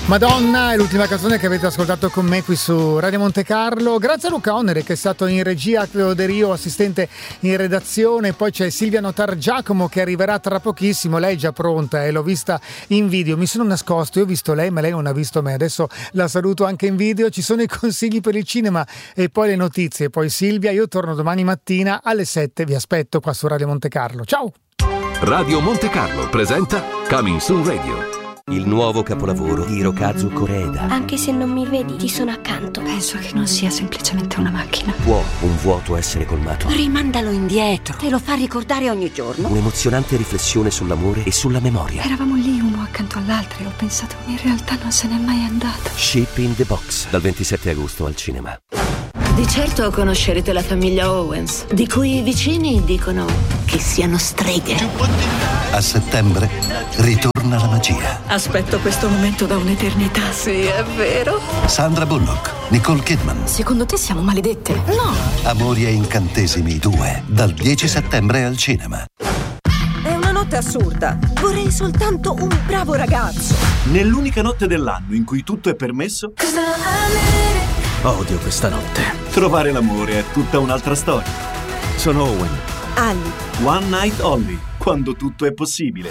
Madonna è l'ultima canzone che avete ascoltato con me qui su Radio Monte Carlo. Grazie a Luca Onere che è stato in regia, Cleo De Rio assistente in redazione, poi c'è Silvia Notar Giacomo che arriverà tra pochissimo, lei è già pronta e l'ho vista in video, mi sono nascosto, io ho visto lei ma lei non ha visto me, adesso la saluto anche in video, ci sono i consigli per il cinema e poi le notizie, poi Silvia, io torno domani mattina alle 7, vi aspetto qua su Radio Monte Carlo, ciao! Radio Monte Carlo presenta Coming Soon Radio. Il nuovo capolavoro di Hirokazu Koreeda. Anche se non mi vedi, ti sono accanto. Penso che non sia semplicemente una macchina. Può un vuoto essere colmato? Rimandalo indietro. Te lo fa ricordare ogni giorno. Un'emozionante riflessione sull'amore e sulla memoria. Eravamo lì uno accanto all'altro e ho pensato, in realtà non se n'è mai andato. Ship in the Box, dal 27 agosto al cinema. Di certo conoscerete la famiglia Owens, di cui i vicini dicono che siano streghe. A settembre ritorna la magia. Aspetto questo momento da un'eternità. Sì, è vero. Sandra Bullock, Nicole Kidman. Secondo te siamo maledette? No. Amori e incantesimi 2, dal 10 settembre al cinema. È una notte assurda. Vorrei soltanto un bravo ragazzo. Nell'unica notte dell'anno in cui tutto è permesso, Odio questa notte. trovare l'amore è tutta un'altra storia. Sono Owen. Ali. One Night Only, quando tutto è possibile.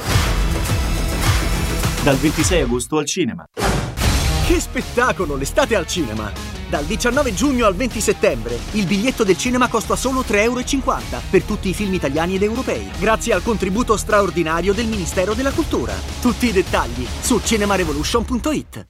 Dal 26 agosto al cinema. Che spettacolo, l'estate al cinema! Dal 19 giugno al 20 settembre il biglietto del cinema costa solo 3,50 € per tutti i film italiani ed europei, grazie al contributo straordinario del Ministero della Cultura. Tutti i dettagli su cinemarevolution.it.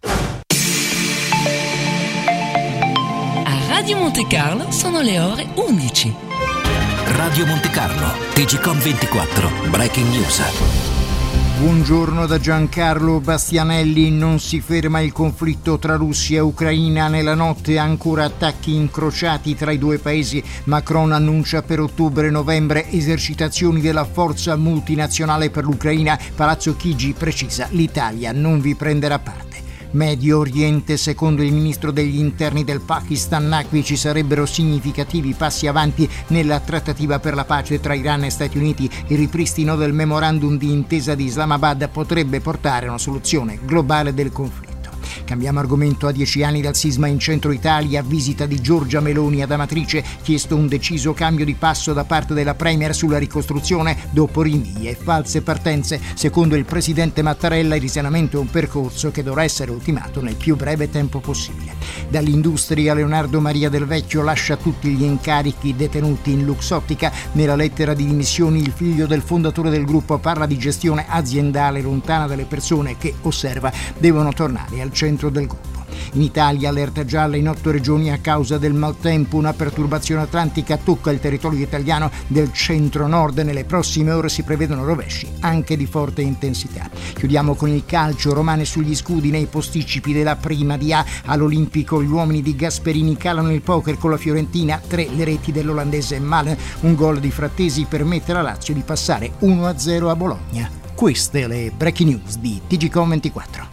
A Radio Monte Carlo sono le ore 11. Radio Monte Carlo, TGcom 24, Breaking News. Buongiorno da Giancarlo Bastianelli. Non si ferma il conflitto tra Russia e Ucraina. Nella notte ancora attacchi incrociati tra i due paesi. Macron annuncia per ottobre-novembre esercitazioni della forza multinazionale per l'Ucraina. Palazzo Chigi precisa: l'Italia non vi prenderà parte. Medio Oriente, secondo il ministro degli interni del Pakistan Naqvi, ci sarebbero significativi passi avanti nella trattativa per la pace tra Iran e Stati Uniti. Il ripristino del memorandum di intesa di Islamabad potrebbe portare a una soluzione globale del conflitto. Cambiamo argomento. A 10 anni dal sisma in centro Italia, visita di Giorgia Meloni ad Amatrice, chiesto un deciso cambio di passo da parte della Premier sulla ricostruzione dopo rinvii e false partenze. Secondo il presidente Mattarella il risanamento è un percorso che dovrà essere ultimato nel più breve tempo possibile. Dall'industria Leonardo Maria Del Vecchio lascia tutti gli incarichi detenuti in Luxottica. Nella lettera di dimissioni il figlio del fondatore del gruppo parla di gestione aziendale lontana dalle persone che, osserva, devono tornare al centro del gruppo. In Italia allerta gialla in 8 regioni a causa del maltempo. Una perturbazione atlantica tocca il territorio italiano del centro-nord. Nelle prossime ore si prevedono rovesci anche di forte intensità. Chiudiamo con il calcio. Romane sugli scudi nei posticipi della Prima di A. All'Olimpico gli uomini di Gasperini calano il poker con la Fiorentina. 3 le reti dell'olandese Malen. Un gol di Frattesi permette alla Lazio di passare 1-0 a Bologna. Queste le breaking news di TGcom 24.